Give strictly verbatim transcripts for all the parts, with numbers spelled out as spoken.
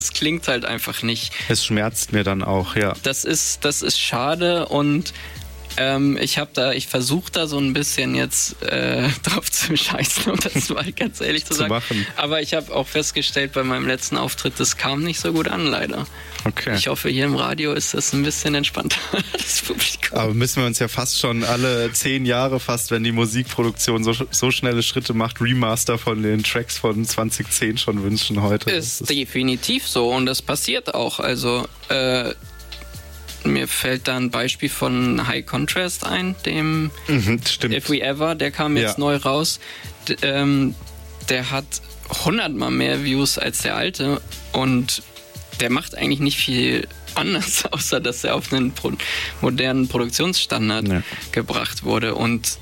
es klingt halt einfach nicht. Es schmerzt mir dann auch, ja. Das ist, das ist schade und ähm, ich habe da, ich versuche da so ein bisschen jetzt äh, drauf zu scheißen, um das mal ganz ehrlich zu sagen. Machen. Aber ich habe auch festgestellt bei meinem letzten Auftritt, das kam nicht so gut an, leider. Okay. Ich hoffe, hier im Radio ist das ein bisschen entspannter, das Publikum. Aber müssen wir uns ja fast schon alle zehn Jahre fast, wenn die Musikproduktion so, so schnelle Schritte macht, Remaster von den Tracks von zwanzig zehn schon wünschen heute. Ist, ist definitiv so und das passiert auch. Also äh, mir fällt da ein Beispiel von High Contrast ein, dem mhm, stimmt. If We Ever, der kam jetzt ja. neu raus. D- ähm, der hat hundertmal mehr Views als der alte und der macht eigentlich nicht viel anders, außer dass er auf einen pro- modernen Produktionsstandard ja. gebracht wurde und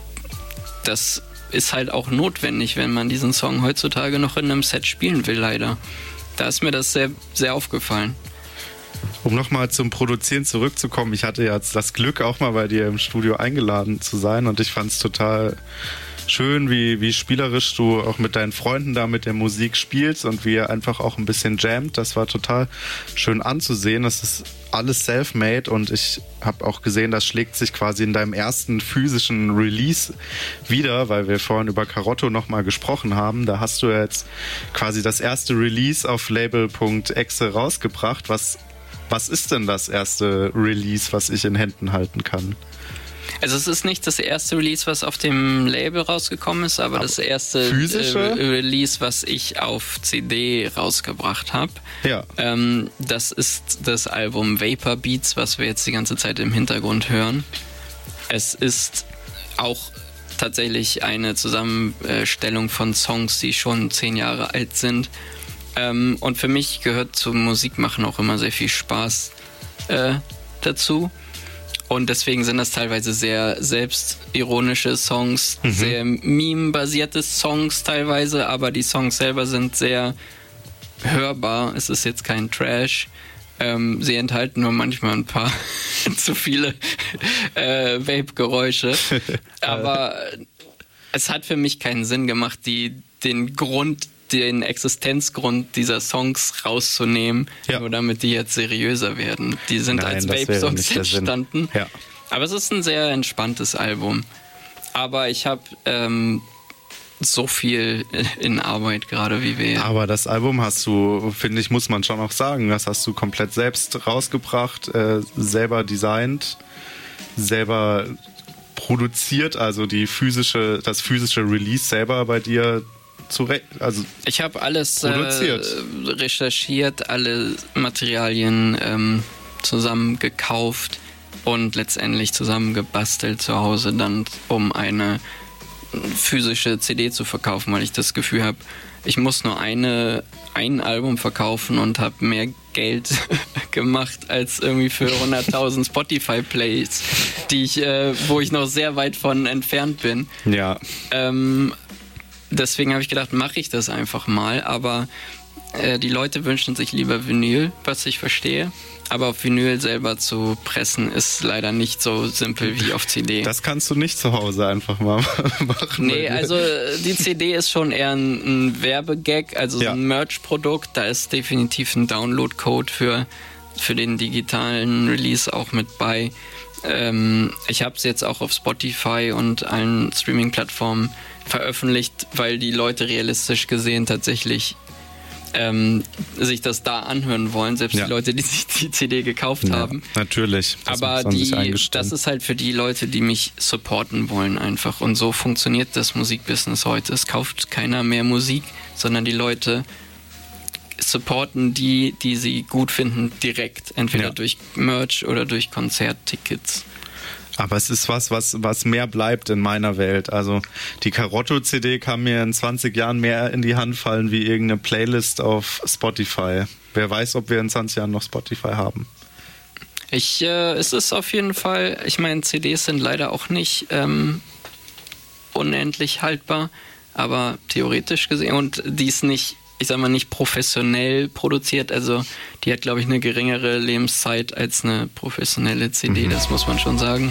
das ist halt auch notwendig, wenn man diesen Song heutzutage noch in einem Set spielen will, leider. Da ist mir das sehr, sehr aufgefallen. Um nochmal zum Produzieren zurückzukommen, ich hatte jetzt das Glück, auch mal bei dir im Studio eingeladen zu sein und ich fand es total schön, wie, wie spielerisch du auch mit deinen Freunden da mit der Musik spielst und wie ihr einfach auch ein bisschen jammt. Das war total schön anzusehen. Das ist alles self-made und ich habe auch gesehen, das schlägt sich quasi in deinem ersten physischen Release wieder, weil wir vorhin über Karotto nochmal gesprochen haben. Da hast du jetzt quasi das erste Release auf label.exe rausgebracht. Was Was ist denn das erste Release, was ich in Händen halten kann? Also es ist nicht das erste Release, was auf dem Label rausgekommen ist, aber, aber das erste physische? äh, Release, was ich auf C D rausgebracht habe. Ja. Ähm, das ist das Album Vapor Beats, was wir jetzt die ganze Zeit im Hintergrund hören. Es ist auch tatsächlich eine Zusammenstellung von Songs, die schon zehn Jahre alt sind. Ähm, und für mich gehört zum Musikmachen auch immer sehr viel Spaß äh, dazu. Und deswegen sind das teilweise sehr selbstironische Songs, mhm. sehr meme-basierte Songs teilweise, aber die Songs selber sind sehr hörbar. Es ist jetzt kein Trash. Ähm, sie enthalten nur manchmal ein paar zu viele äh, Vape-Geräusche. Aber es hat für mich keinen Sinn gemacht, die, den Grund den Existenzgrund dieser Songs rauszunehmen, ja. nur damit die jetzt seriöser werden. Die sind Nein, als Vape-Songs entstanden. Ja. Aber es ist ein sehr entspanntes Album. Aber ich habe ähm, so viel in Arbeit gerade wie wir. Aber das Album hast du, finde ich, muss man schon auch sagen, das hast du komplett selbst rausgebracht, äh, selber designt, selber produziert, also die physische, das physische Release selber bei dir Zurecht, also ich habe alles äh, recherchiert, alle Materialien ähm, zusammen gekauft und letztendlich zusammen gebastelt zu Hause, dann um eine physische C D zu verkaufen, weil ich das Gefühl habe, ich muss nur eine ein Album verkaufen und habe mehr Geld gemacht als irgendwie für hunderttausend Spotify-Plays, die ich, äh, wo ich noch sehr weit von entfernt bin. Ja. Ähm, Deswegen habe ich gedacht, mache ich das einfach mal, aber äh, die Leute wünschen sich lieber Vinyl, was ich verstehe. Aber auf Vinyl selber zu pressen ist leider nicht so simpel wie auf C D. Das kannst du nicht zu Hause einfach mal machen. Nee, also die C D ist schon eher ein, ein Werbegag, also ja. ein Merch-Produkt. Da ist definitiv ein Download-Code für, für den digitalen Release auch mit bei. Ähm, ich habe es jetzt auch auf Spotify und allen Streaming-Plattformen veröffentlicht, weil die Leute realistisch gesehen tatsächlich ähm, sich das da anhören wollen, selbst ja. die Leute, die sich die C D gekauft ja, haben. Natürlich. Das Aber die, das ist halt für die Leute, die mich supporten wollen einfach. Und so funktioniert das Musikbusiness heute. Es kauft keiner mehr Musik, sondern die Leute supporten die, die sie gut finden, direkt. Entweder ja. durch Merch oder durch Konzerttickets. Aber es ist was, was, was mehr bleibt in meiner Welt. Also die Karotto-C D kann mir in zwanzig Jahren mehr in die Hand fallen wie irgendeine Playlist auf Spotify. Wer weiß, ob wir in zwanzig Jahren noch Spotify haben. Ich, äh, es ist auf jeden Fall, ich meine, C Ds sind leider auch nicht ähm, unendlich haltbar, aber theoretisch gesehen, und die ist nicht ich sag mal, nicht professionell produziert. Also die hat, glaube ich, eine geringere Lebenszeit als eine professionelle C D, mhm. das muss man schon sagen.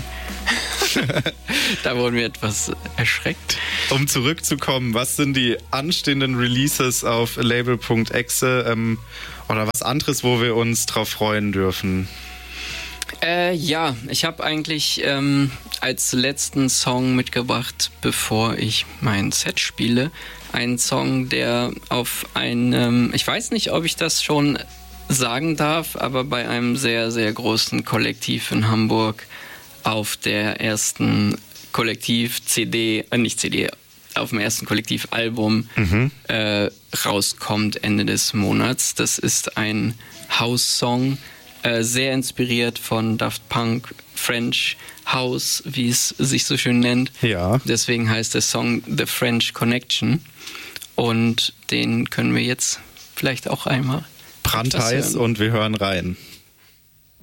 Da wurden wir etwas erschreckt. Um zurückzukommen, was sind die anstehenden Releases auf label punkt exe ähm, oder was anderes, wo wir uns drauf freuen dürfen? Äh, ja, ich habe eigentlich ähm, als letzten Song mitgebracht, bevor ich mein Set spiele, einen Song, der auf einem, ich weiß nicht, ob ich das schon sagen darf, aber bei einem sehr, sehr großen Kollektiv in Hamburg auf der ersten Kollektiv-C D, äh, nicht C D, auf dem ersten Kollektivalbum mhm. äh, rauskommt Ende des Monats. Das ist ein House-Song, äh, sehr inspiriert von Daft Punk, French House, wie es sich so schön nennt. Ja. Deswegen heißt der Song The French Connection. Und den können wir jetzt vielleicht auch einmal brandheiß und wir hören rein.